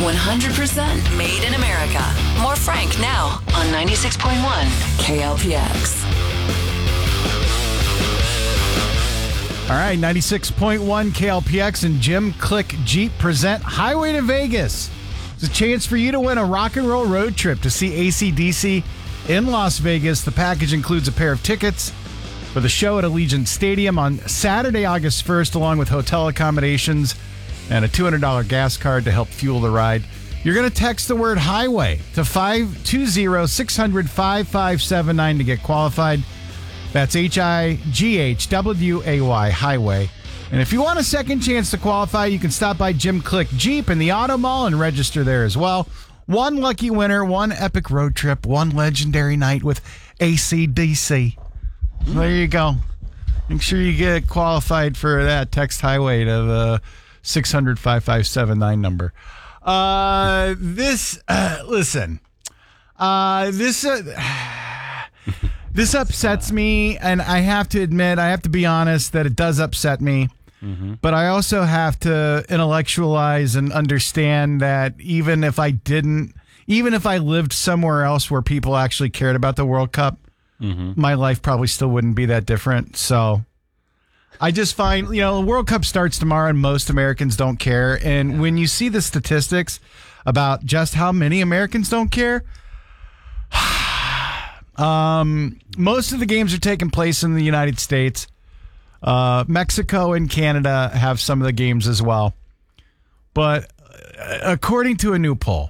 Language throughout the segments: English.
100% made in America. More Frank now on 96.1 KLPX. All right, 96.1 KLPX and Jim Click Jeep present Highway to Vegas. It's a chance for you to win a rock and roll road trip to see AC/DC in Las Vegas. The package includes a pair of tickets for the show at Allegiant Stadium on Saturday, August 1st, along with hotel accommodations and a $200 gas card to help fuel the ride. You're going to text the word highway to 520-600-5579 to get qualified. That's HIGHWAY, highway. And if you want a second chance to qualify, you can stop by Jim Click Jeep in the Auto Mall and register there as well. One lucky winner, one epic road trip, one legendary night with AC/DC. There you go. Make sure you get qualified for that. Text highway to the 600-5579 number. This upsets me, and I have to admit, I have to be honest that it does upset me. Mm-hmm. But I also have to intellectualize and understand that even if I lived somewhere else where people actually cared about the World Cup, my life probably still wouldn't be that different. So I just find, the World Cup starts tomorrow and most Americans don't care. And when you see the statistics about just how many Americans don't care, most of the games are taking place in the United States. Mexico and Canada have some of the games as well. But according to a new poll,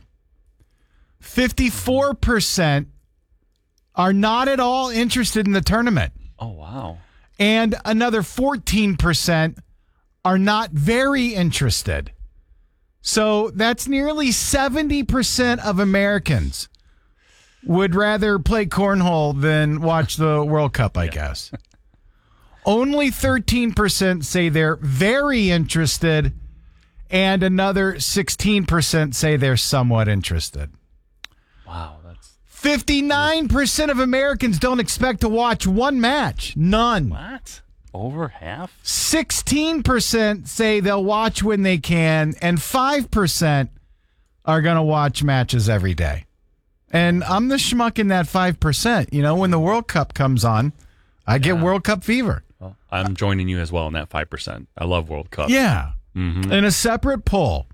54% are not at all interested in the tournament. Oh, wow. And another 14% are not very interested. So that's nearly 70% of Americans would rather play cornhole than watch the World Cup, I guess. Only 13% say they're very interested, and another 16% say they're somewhat interested. Wow, that's 59% of Americans don't expect to watch one match. None. What? Over half? 16% say they'll watch when they can, and 5% are going to watch matches every day. And I'm the schmuck in that 5%. When the World Cup comes on, I get World Cup fever. Well, I'm joining you as well in that 5%. I love World Cup. Yeah. Mm-hmm. In a separate poll,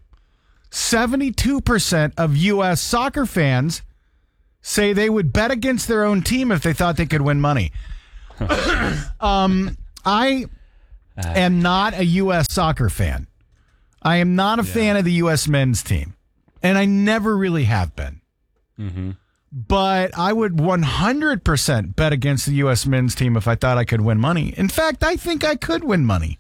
72% of U.S. soccer fans say they would bet against their own team if they thought they could win money. I am not a U.S. soccer fan. I am not a fan of the U.S. men's team, and I never really have been. Mm-hmm. But I would 100% bet against the U.S. men's team if I thought I could win money. In fact, I think I could win money.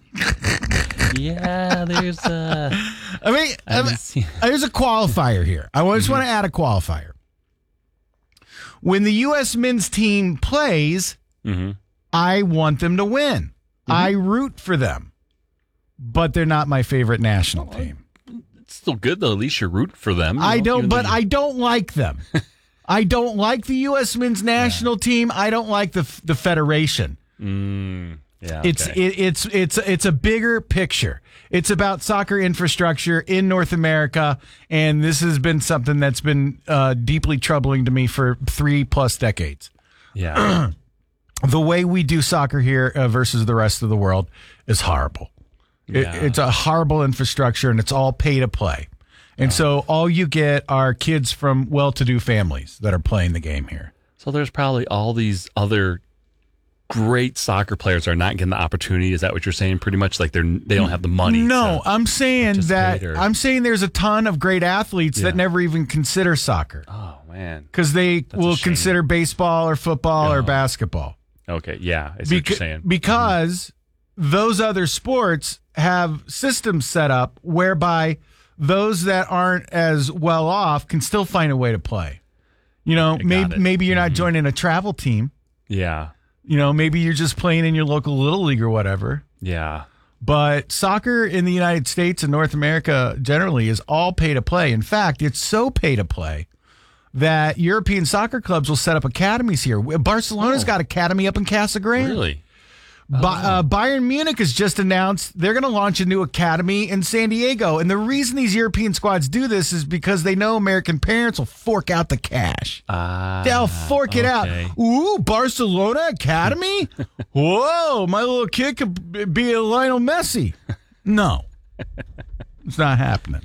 Yeah, there's a... there's a qualifier here. I just want to add a qualifier. When the U.S. men's team plays, I want them to win. I root for them. But they're not my favorite national team. It's still good, though. At least you're rooting for them. I don't like them. I don't like the U.S. men's national team. I don't like the federation. Yeah, it's a bigger picture. It's about soccer infrastructure in North America, and this has been something that's been deeply troubling to me for 3+ decades. Yeah, the way we do soccer here versus the rest of the world is horrible. Yeah. It's a horrible infrastructure, and it's all pay to play. And so all you get are kids from well-to-do families that are playing the game here. So there's probably all these other great soccer players are not getting the opportunity. Is that what you're saying? Pretty much like they don't have the money. No, I'm saying there's a ton of great athletes that never even consider soccer. Oh man, because they will consider baseball or football or basketball. Okay, yeah, I see what you're saying. Because those other sports have systems set up whereby those that aren't as well off can still find a way to play. Maybe you're not joining a travel team. Yeah. Maybe you're just playing in your local little league or whatever. Yeah. But soccer in the United States and North America generally is all pay to play. In fact, it's so pay to play that European soccer clubs will set up academies here. Barcelona's got academy up in Casa Grande. Really? Bayern Munich has just announced they're going to launch a new academy in San Diego. And the reason these European squads do this is because they know American parents will fork out the cash. They'll fork it out. Ooh, Barcelona Academy? Whoa, my little kid could be a Lionel Messi. No, it's not happening.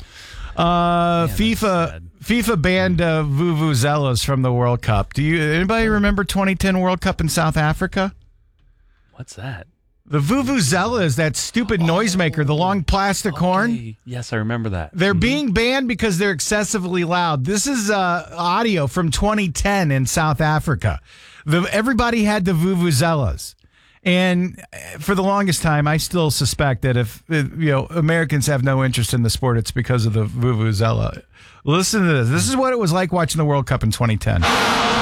FIFA banned vuvuzelas from the World Cup. Anybody remember 2010 World Cup in South Africa? What's that? The vuvuzela is that stupid noisemaker, the long plastic horn. Yes, I remember that. They're being banned because they're excessively loud. This is audio from 2010 in South Africa. Everybody had the vuvuzelas. And for the longest time, I still suspect that if Americans have no interest in the sport, it's because of the vuvuzela. Listen to this. This is what it was like watching the World Cup in 2010.